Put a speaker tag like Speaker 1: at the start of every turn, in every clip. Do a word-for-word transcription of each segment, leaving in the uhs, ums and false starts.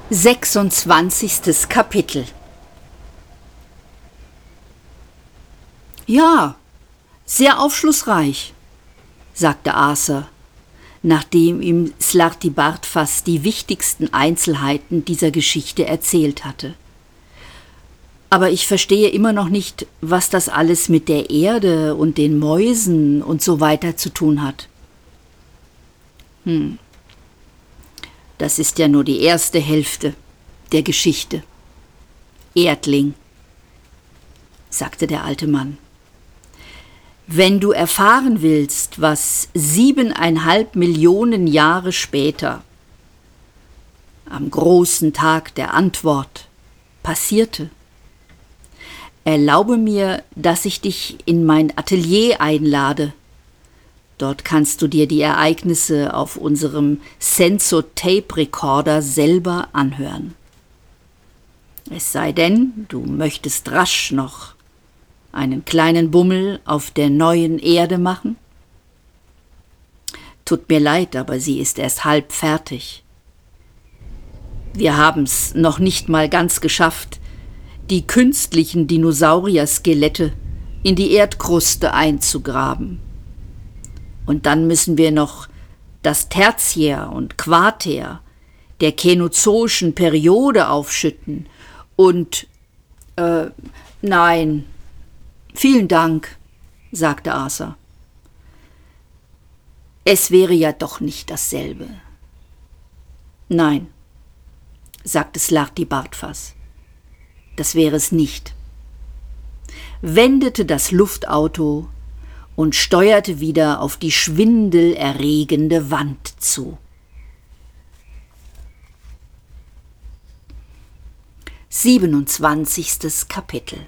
Speaker 1: Sechsundzwanzigstes Kapitel. Ja, sehr aufschlussreich, sagte Arthur, nachdem ihm Slartibartfas die wichtigsten Einzelheiten dieser Geschichte erzählt hatte. Aber ich verstehe immer noch nicht, was das alles mit der Erde und den Mäusen und so weiter zu tun hat. Hm. Das ist ja nur die erste Hälfte der Geschichte. Erdling, sagte der alte Mann. Wenn du erfahren willst, was siebeneinhalb Millionen Jahre später, am großen Tag der Antwort, passierte, erlaube mir, dass ich dich in mein Atelier einlade. Dort kannst du dir die Ereignisse auf unserem Senso-Tape-Recorder selber anhören. Es sei denn, du möchtest rasch noch einen kleinen Bummel auf der neuen Erde machen? Tut mir leid, aber sie ist erst halb fertig. Wir haben's noch nicht mal ganz geschafft, die künstlichen Dinosaurier-Skelette in die Erdkruste einzugraben. Und dann müssen wir noch das Tertiär und Quartär der känozoischen Periode aufschütten und, äh, nein, vielen Dank, sagte Arthur. Es wäre ja doch nicht dasselbe. Nein, sagte Slartibartfas, das wäre es nicht, wendete das Luftauto und steuerte wieder auf die schwindelerregende Wand zu. Siebenundzwanzigstes Kapitel.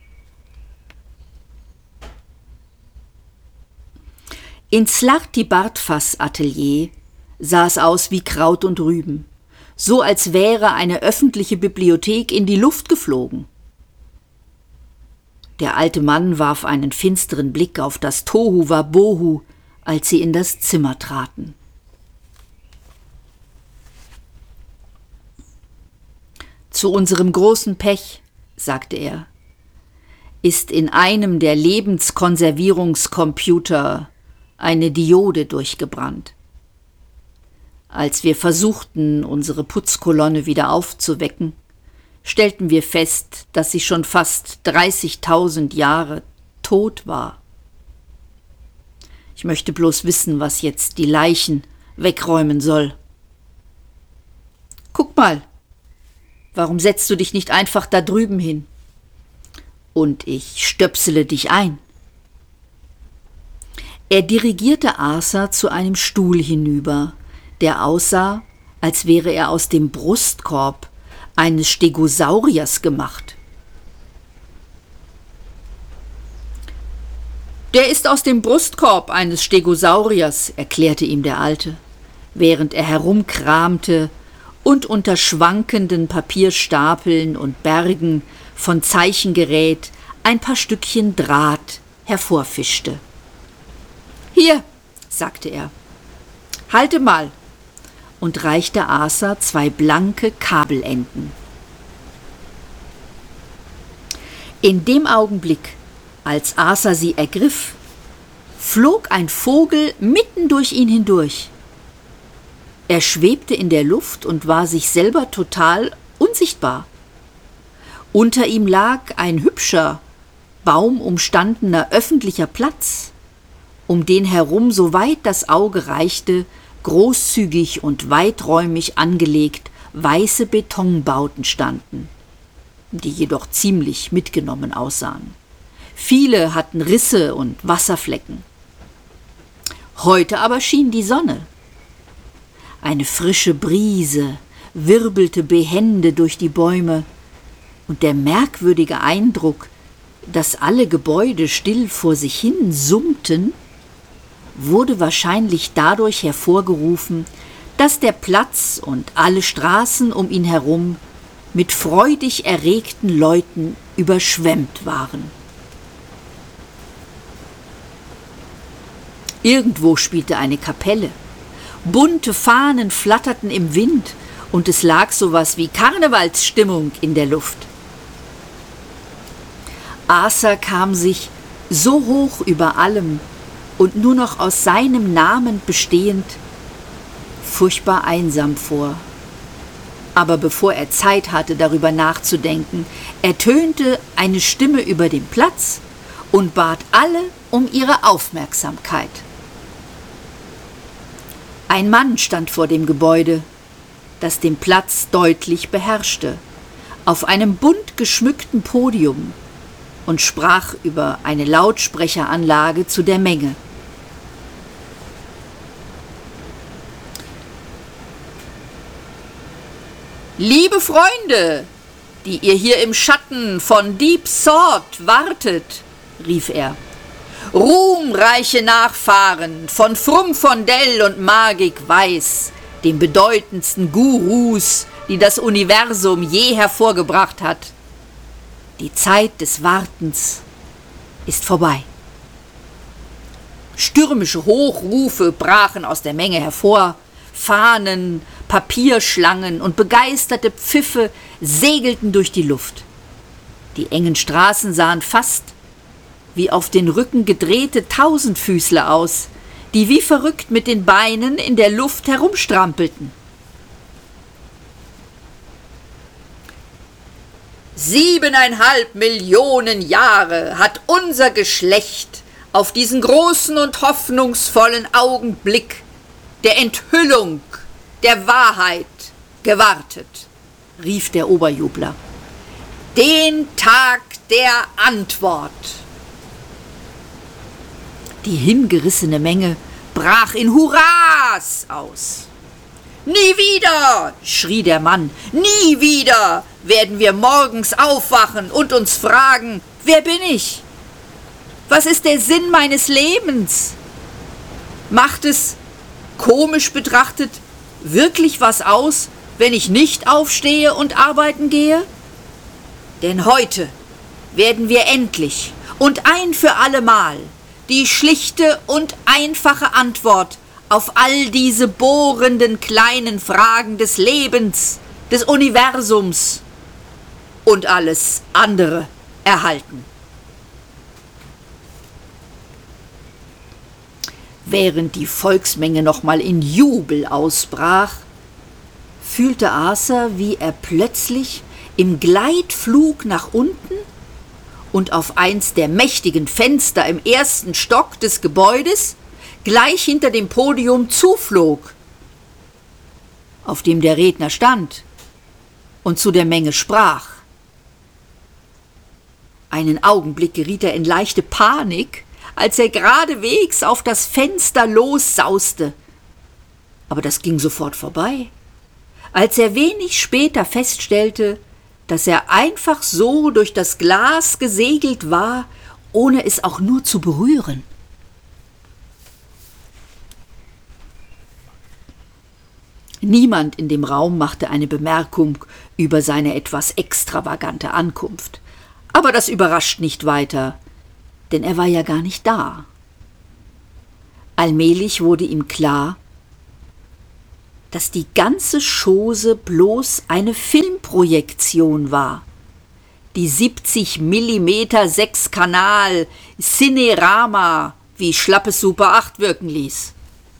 Speaker 1: In Slartibartfas Atelier sah es aus wie Kraut und Rüben, so als wäre eine öffentliche Bibliothek in die Luft geflogen. Der alte Mann warf einen finsteren Blick auf das Tohu Wabohu, als sie in das Zimmer traten. Zu unserem großen Pech, sagte er, ist in einem der Lebenskonservierungscomputer eine Diode durchgebrannt. Als wir versuchten, unsere Putzkolonne wieder aufzuwecken, stellten wir fest, dass sie schon fast dreißigtausend Jahre tot war. Ich möchte bloß wissen, was jetzt die Leichen wegräumen soll. Guck mal, warum setzt du dich nicht einfach da drüben hin? Und ich stöpsele dich ein. Er dirigierte Arthur zu einem Stuhl hinüber, der aussah, als wäre er aus dem Brustkorb eines Stegosauriers gemacht. Der ist aus dem Brustkorb eines Stegosauriers, erklärte ihm der Alte, während er herumkramte und unter schwankenden Papierstapeln und Bergen von Zeichengerät ein paar Stückchen Draht hervorfischte. Hier, sagte er, halte mal, und reichte Arthur zwei blanke Kabelenden. In dem Augenblick, als Arthur sie ergriff, flog ein Vogel mitten durch ihn hindurch. Er schwebte in der Luft und war sich selber total unsichtbar. Unter ihm lag ein hübscher, baumumstandener öffentlicher Platz, um den herum, soweit das Auge reichte, großzügig und weiträumig angelegt weiße Betonbauten standen, die jedoch ziemlich mitgenommen aussahen. Viele hatten Risse und Wasserflecken. Heute aber schien die Sonne. Eine frische Brise wirbelte behende durch die Bäume, und der merkwürdige Eindruck, dass alle Gebäude still vor sich hin summten, wurde wahrscheinlich dadurch hervorgerufen, dass der Platz und alle Straßen um ihn herum mit freudig erregten Leuten überschwemmt waren. Irgendwo spielte eine Kapelle. Bunte Fahnen flatterten im Wind und es lag sowas wie Karnevalsstimmung in der Luft. Arthur kam sich so hoch über allem und nur noch aus seinem Namen bestehend furchtbar einsam vor. Aber bevor er Zeit hatte, darüber nachzudenken, ertönte eine Stimme über dem Platz und bat alle um ihre Aufmerksamkeit. Ein Mann stand vor dem Gebäude, das den Platz deutlich beherrschte, auf einem bunt geschmückten Podium und sprach über eine Lautsprecheranlage zu der Menge. Liebe Freunde, die ihr hier im Schatten von Deep Sword wartet, rief er, ruhmreiche Nachfahren von Frumfondell und Magik Weiß, den bedeutendsten Gurus, die das Universum je hervorgebracht hat. Die Zeit des Wartens ist vorbei. Stürmische Hochrufe brachen aus der Menge hervor, Fahnen, Papierschlangen und begeisterte Pfiffe segelten durch die Luft. Die engen Straßen sahen fast wie auf den Rücken gedrehte Tausendfüßler aus, die wie verrückt mit den Beinen in der Luft herumstrampelten. Siebeneinhalb Millionen Jahre hat unser Geschlecht auf diesen großen und hoffnungsvollen Augenblick der Enthüllung, der Wahrheit gewartet, rief der Oberjubler. Den Tag der Antwort. Die hingerissene Menge brach in Hurras aus. Nie wieder, schrie der Mann, nie wieder werden wir morgens aufwachen und uns fragen, wer bin ich? Was ist der Sinn meines Lebens? Macht es, komisch betrachtet, wirklich was aus, wenn ich nicht aufstehe und arbeiten gehe? Denn heute werden wir endlich und ein für allemal die schlichte und einfache Antwort auf all diese bohrenden kleinen Fragen des Lebens, des Universums und alles andere erhalten. Während die Volksmenge nochmal in Jubel ausbrach, fühlte Arthur, wie er plötzlich im Gleitflug nach unten und auf eins der mächtigen Fenster im ersten Stock des Gebäudes gleich hinter dem Podium zuflog, auf dem der Redner stand und zu der Menge sprach. Einen Augenblick geriet er in leichte Panik, als er geradewegs auf das Fenster lossauste. Aber das ging sofort vorbei, als er wenig später feststellte, dass er einfach so durch das Glas gesegelt war, ohne es auch nur zu berühren. Niemand in dem Raum machte eine Bemerkung über seine etwas extravagante Ankunft. Aber das überrascht nicht weiter, denn er war ja gar nicht da. Allmählich wurde ihm klar, dass die ganze Chose bloß eine Filmprojektion war, die siebzig Millimeter Sechskanal Cinerama wie Schlappes Super acht wirken ließ.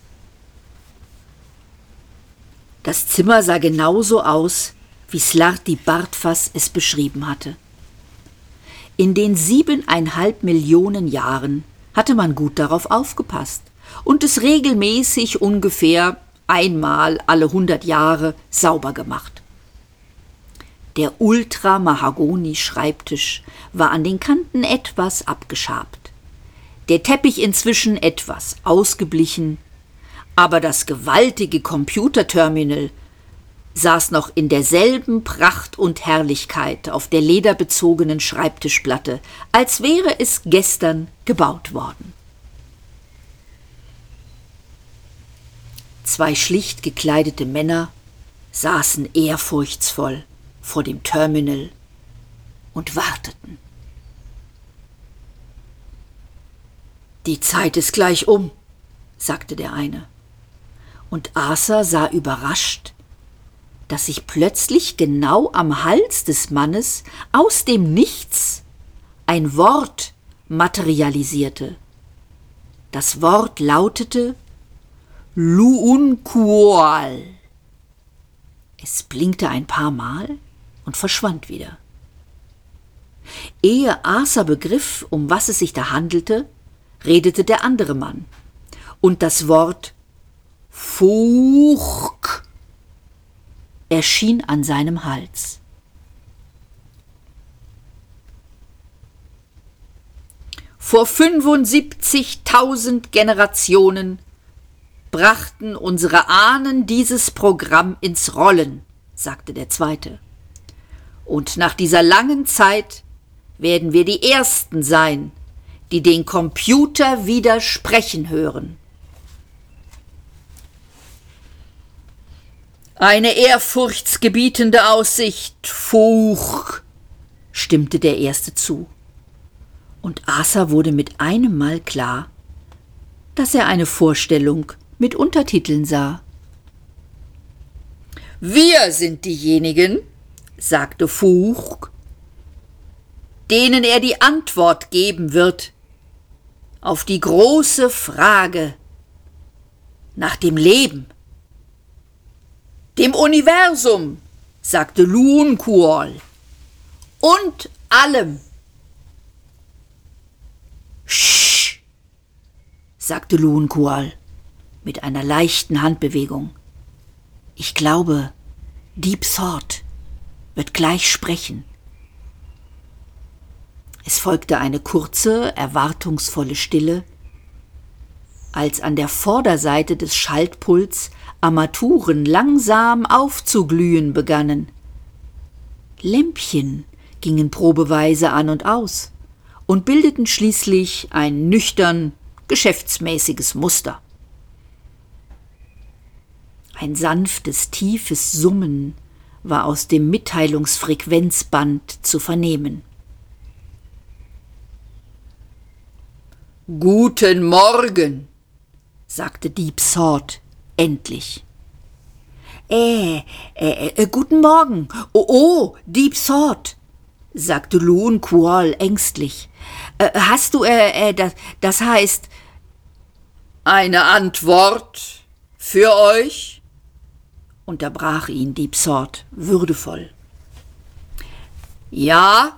Speaker 1: Das Zimmer sah genauso aus, wie Slarty Bartfass es beschrieben hatte. In den siebeneinhalb Millionen Jahren hatte man gut darauf aufgepasst und es regelmäßig ungefähr einmal alle hundert Jahre sauber gemacht. Der Ultra-Mahagoni-Schreibtisch war an den Kanten etwas abgeschabt, der Teppich inzwischen etwas ausgeblichen, aber das gewaltige Computerterminal saß noch in derselben Pracht und Herrlichkeit auf der lederbezogenen Schreibtischplatte, als wäre es gestern gebaut worden. Zwei schlicht gekleidete Männer saßen ehrfurchtsvoll vor dem Terminal und warteten. »Die Zeit ist gleich um«, sagte der eine. Und Arthur sah überrascht, dass sich plötzlich genau am Hals des Mannes aus dem Nichts ein Wort materialisierte. Das Wort lautete Luunkual. Es blinkte ein paar Mal und verschwand wieder. Ehe Arthur begriff, um was es sich da handelte, redete der andere Mann, und das Wort Fuch erschien an seinem Hals. Vor fünfundsiebzigtausend Generationen brachten unsere Ahnen dieses Programm ins Rollen, sagte der Zweite. Und nach dieser langen Zeit werden wir die Ersten sein, die den Computer wieder sprechen hören. Eine ehrfurchtsgebietende Aussicht, Fuch, stimmte der Erste zu. Und Arthur wurde mit einem Mal klar, dass er eine Vorstellung mit Untertiteln sah. Wir sind diejenigen, sagte Fuch, denen er die Antwort geben wird auf die große Frage nach dem Leben. Dem Universum, sagte Luunkual, und allem. Sch, sagte Luunkual mit einer leichten Handbewegung. Ich glaube, Deep Thought wird gleich sprechen. Es folgte eine kurze, erwartungsvolle Stille, als an der Vorderseite des Schaltpults Armaturen langsam aufzuglühen begannen. Lämpchen gingen probeweise an und aus und bildeten schließlich ein nüchtern, geschäftsmäßiges Muster. Ein sanftes, tiefes Summen war aus dem Mitteilungsfrequenzband zu vernehmen. »Guten Morgen«, sagte Deep Thought endlich. Äh, äh, äh, guten Morgen. Oh, oh, Deep Thought, sagte Luunkual ängstlich. Äh, hast du, äh, äh, das, das heißt, eine Antwort für euch? Unterbrach ihn Deep Thought würdevoll. Ja,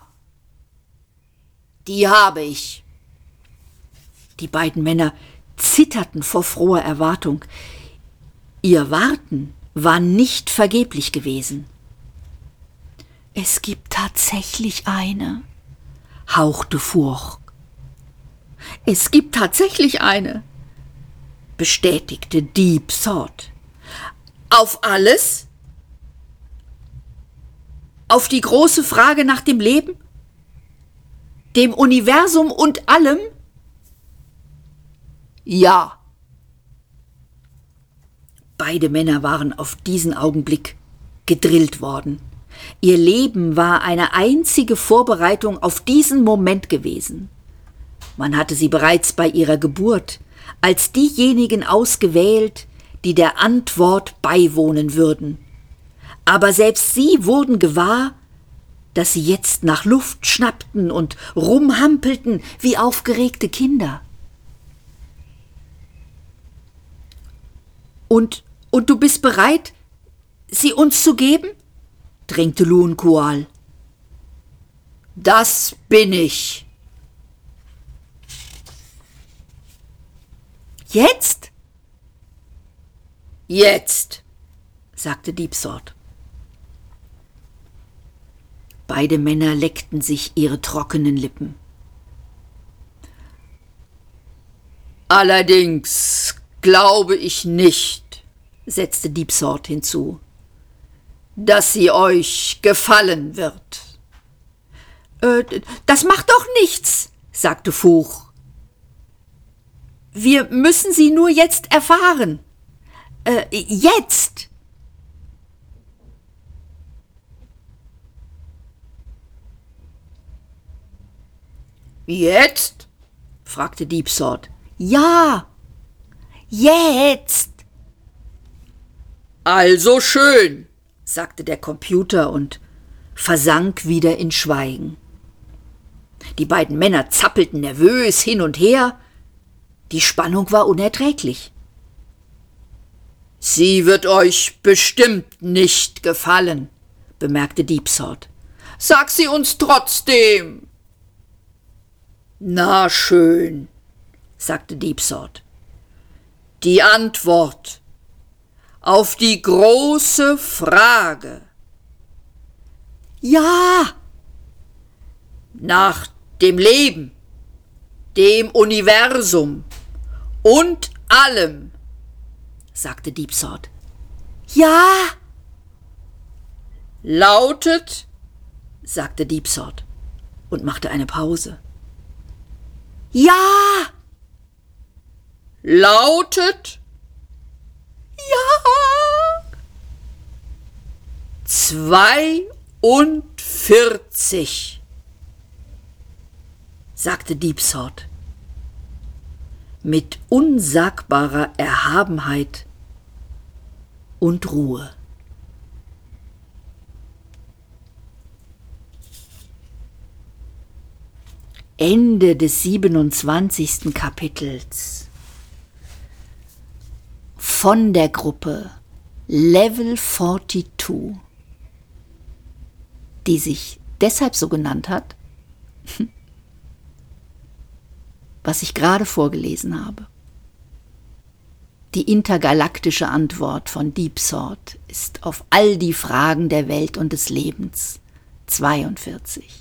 Speaker 1: die habe ich. Die beiden Männer zitterten vor froher Erwartung. Ihr Warten war nicht vergeblich gewesen. Es gibt tatsächlich eine, hauchte Fuch. Es gibt tatsächlich eine, bestätigte Deep Thought. Auf alles? Auf die große Frage nach dem Leben? Dem Universum und allem? Ja. Beide Männer waren auf diesen Augenblick gedrillt worden. Ihr Leben war eine einzige Vorbereitung auf diesen Moment gewesen. Man hatte sie bereits bei ihrer Geburt als diejenigen ausgewählt, die der Antwort beiwohnen würden. Aber selbst sie wurden gewahr, dass sie jetzt nach Luft schnappten und rumhampelten wie aufgeregte Kinder. Und, und du bist bereit, sie uns zu geben? Drängte Luunkual. Das bin ich. Jetzt? Jetzt, sagte Deep Thought. Beide Männer leckten sich ihre trockenen Lippen. Allerdings glaube ich nicht, setzte Deep Thought hinzu, dass sie euch gefallen wird. Äh, das macht doch nichts, sagte Fuch. Wir müssen sie nur jetzt erfahren. Äh, jetzt! Jetzt? fragte Deep Thought. Ja, jetzt! Also schön, sagte der Computer und versank wieder in Schweigen. Die beiden Männer zappelten nervös hin und her. Die Spannung war unerträglich. »Sie wird euch bestimmt nicht gefallen«, bemerkte Deepsword. »Sag sie uns trotzdem!« »Na schön«, sagte Deepsword. »Die Antwort auf die große Frage. Ja! Nach dem Leben, dem Universum und allem«, sagte Deepsword. »Ja!« »Lautet«, sagte Deepsword und machte eine Pause. »Ja!« »Lautet«, »Ja!« »Zweiundvierzig«, sagte Deepsword mit unsagbarer Erhabenheit und Ruhe. Ende des siebenundzwanzigsten Kapitels. Von der Gruppe Level zweiundvierzig, die sich deshalb so genannt hat, was ich gerade vorgelesen habe. Die intergalaktische Antwort von Deepsword ist auf all die Fragen der Welt und des Lebens zweiundvierzig.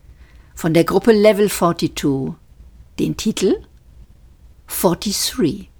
Speaker 1: Von der Gruppe Level zweiundvierzig den Titel dreiundvierzig.